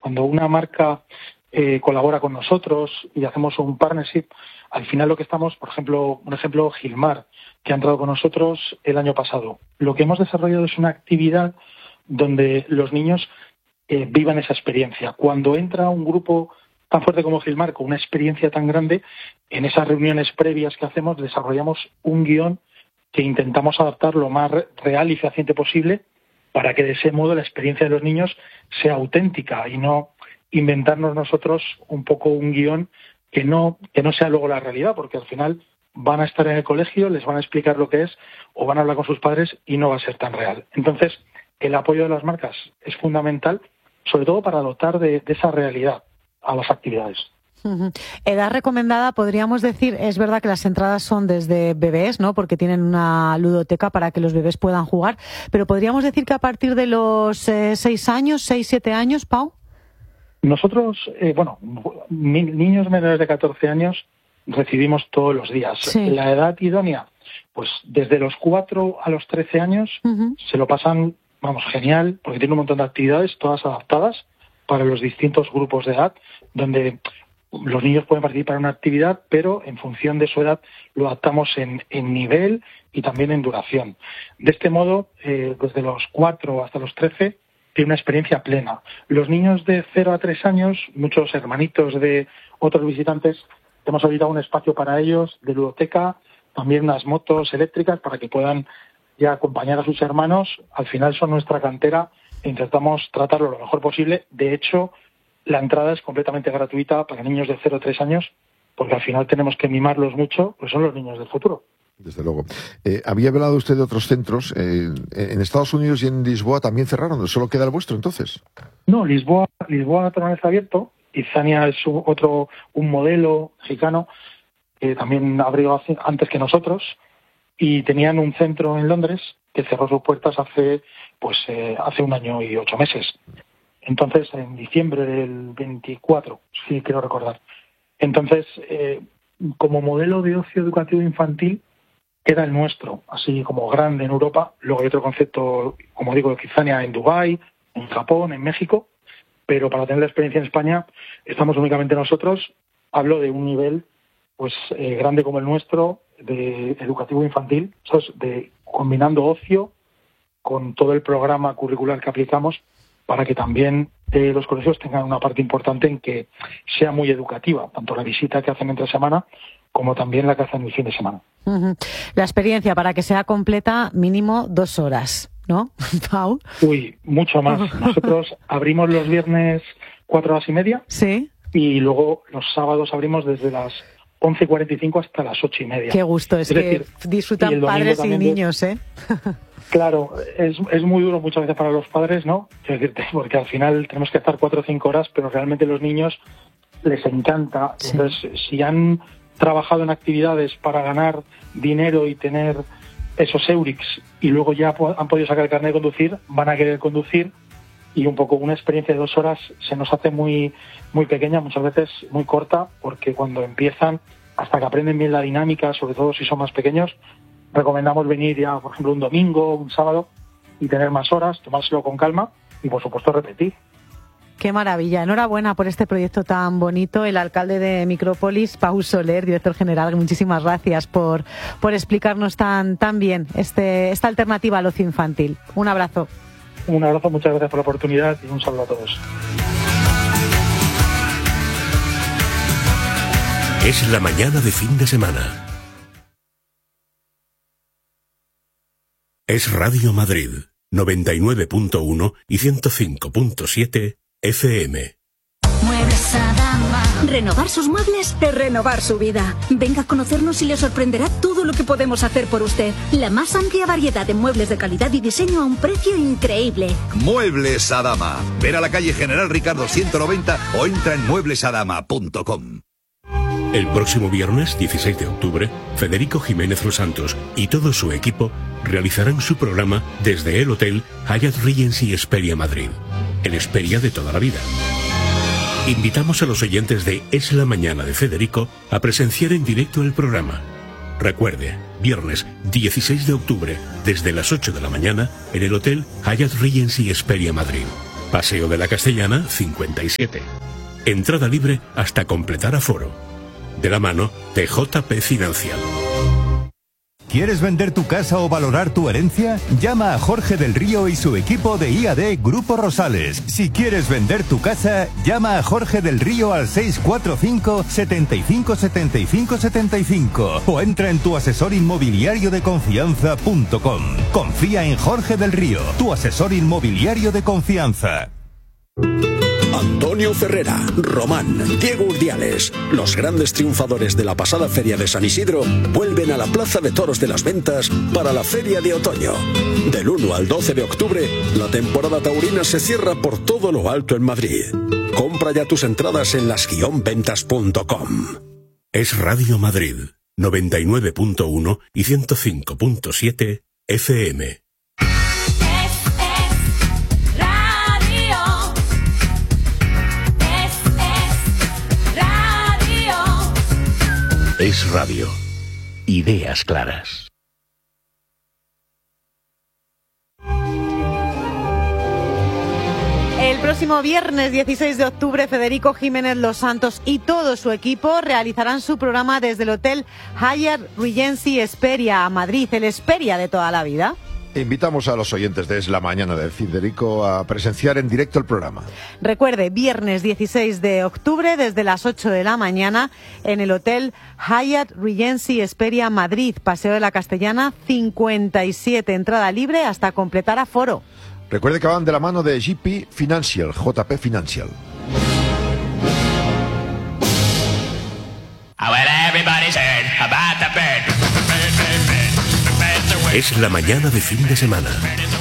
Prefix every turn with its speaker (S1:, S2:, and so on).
S1: Cuando una marca colabora con nosotros y hacemos un partnership, al final lo que estamos, por ejemplo, un ejemplo, Gilmar, que ha entrado con nosotros el año pasado. Lo que hemos desarrollado es una actividad donde los niños vivan esa experiencia. Cuando entra un grupo tan fuerte como Gilmar, con una experiencia tan grande, en esas reuniones previas que hacemos desarrollamos un guión que intentamos adaptar lo más real y fehaciente posible para que de ese modo la experiencia de los niños sea auténtica y no inventarnos nosotros un poco un guión que no sea luego la realidad, porque al final van a estar en el colegio, les van a explicar lo que es o van a hablar con sus padres y no va a ser tan real. Entonces, el apoyo de las marcas es fundamental, sobre todo para dotar de esa realidad a las actividades.
S2: Edad recomendada, podríamos decir, es verdad que las entradas son desde bebés, ¿no? Porque tienen una ludoteca para que los bebés puedan jugar, pero podríamos decir que a partir de los 6 años, 6, 7 años, Pau.
S1: Nosotros, niños menores de 14 años recibimos todos los días.
S2: Sí.
S1: La edad idónea, pues desde los 4 a los 13 años se lo pasan, genial, porque tiene un montón de actividades, todas adaptadas para los distintos grupos de edad, donde los niños pueden participar en una actividad, pero en función de su edad lo adaptamos en nivel y también en duración. De este modo, desde los 4 hasta los 13, tiene una experiencia plena. Los niños de 0 a 3 años, muchos hermanitos de otros visitantes, hemos habilitado un espacio para ellos de ludoteca, también unas motos eléctricas para que puedan ya acompañar a sus hermanos. Al final son nuestra cantera e intentamos tratarlo lo mejor posible. De hecho, la entrada es completamente gratuita para niños de 0 a 3 años, porque al final tenemos que mimarlos mucho, pues son los niños del futuro.
S3: Desde luego. Había hablado usted de otros centros. En Estados Unidos y en Lisboa también cerraron. ¿Solo queda el vuestro, entonces?
S1: No, Lisboa permanece abierto. Izania es un modelo mexicano que también abrió antes que nosotros, y tenían un centro en Londres que cerró sus puertas hace 1 año y 8 meses. Entonces, en diciembre del 24, sí quiero recordar. Entonces, como modelo de ocio educativo infantil, queda el nuestro, así como grande en Europa. Luego hay otro concepto, como digo, de Kizania en Dubái, en Japón, en México, pero para tener la experiencia en España estamos únicamente nosotros. Hablo de un nivel grande como el nuestro, de educativo infantil, combinando ocio con todo el programa curricular que aplicamos para que también los colegios tengan una parte importante en que sea muy educativa, tanto la visita que hacen entre semana como también la que hacen el fin de semana.
S2: La experiencia, para que sea completa, mínimo 2 horas, ¿no, Pau?
S1: Uy, mucho más. Nosotros abrimos los viernes 4 horas y media.
S2: Sí.
S1: Y luego los sábados abrimos desde las 11:45 hasta las 8:30.
S2: Qué gusto, es que decir, disfrutan padres y niños, ¿eh?
S1: Claro, es muy duro muchas veces para los padres, ¿no? Quiero decirte, porque al final tenemos que estar 4 o 5 horas, pero realmente a los niños les encanta. Sí. Entonces, si han trabajado en actividades para ganar dinero y tener esos Eurics y luego ya han podido sacar el carnet de conducir, van a querer conducir, y un poco una experiencia de 2 horas se nos hace muy, muy pequeña, muchas veces muy corta, porque cuando empiezan, hasta que aprenden bien la dinámica, sobre todo si son más pequeños, recomendamos venir ya, por ejemplo, un domingo, un sábado, y tener más horas, tomárselo con calma y, por supuesto, repetir.
S2: Qué maravilla. Enhorabuena por este proyecto tan bonito. El alcalde de Micrópolis, Pau Soler, director general, muchísimas gracias por explicarnos tan bien esta alternativa al ocio infantil. Un abrazo.
S1: Un abrazo, muchas gracias por la oportunidad y un saludo a todos.
S4: Es la mañana de fin de semana. Es Radio Madrid, 99.1 y 105.7 FM.
S5: Muebles Adama. Renovar sus muebles es renovar su vida. Venga a conocernos y le sorprenderá todo lo que podemos hacer por usted. La más amplia variedad de muebles de calidad y diseño a un precio increíble.
S6: Muebles Adama. Ver a la calle General Ricardo 190 o entra en mueblesadama.com.
S4: El próximo viernes 16 de octubre, Federico Jiménez Los Santos y todo su equipo realizarán su programa desde el Hotel Hyatt Regency Hesperia Madrid, el Hesperia de toda la vida. Invitamos a los oyentes de Es la Mañana de Federico a presenciar en directo el programa. Recuerde, viernes 16 de octubre, desde las 8 de la mañana, en el Hotel Hyatt Regency Hesperia Madrid. Paseo de la Castellana 57. Entrada libre hasta completar aforo. De la mano de JP Financial.
S7: ¿Quieres vender tu casa o valorar tu herencia? Llama a Jorge del Río y su equipo de IAD Grupo Rosales. Si quieres vender tu casa, llama a Jorge del Río al 645 75 75 75 o entra en tuasesorinmobiliariodeconfianza.com. Confía en Jorge del Río, tu asesor inmobiliario de confianza.
S8: Antonio Ferrera, Román, Diego Urdiales, los grandes triunfadores de la pasada Feria de San Isidro, vuelven a la Plaza de Toros de las Ventas para la Feria de Otoño. Del 1 al 12 de octubre, la temporada taurina se cierra por todo lo alto en Madrid. Compra ya tus entradas en las-ventas.com.
S4: Es Radio Madrid, 99.1 y 105.7 FM. Es radio. Ideas claras.
S2: El próximo viernes 16 de octubre, Federico Jiménez Los Santos y todo su equipo realizarán su programa desde el Hotel Hyatt Regency Esperia a Madrid, el Esperia de toda la vida.
S3: Invitamos a los oyentes de Es la Mañana de Federico a presenciar en directo el programa.
S2: Recuerde, viernes 16 de octubre desde las 8 de la mañana en el Hotel Hyatt Regency Esperia Madrid, Paseo de la Castellana 57, entrada libre hasta completar aforo.
S3: Recuerde que van de la mano de JP Financial, JP Financial.
S4: Es la mañana de fin de semana.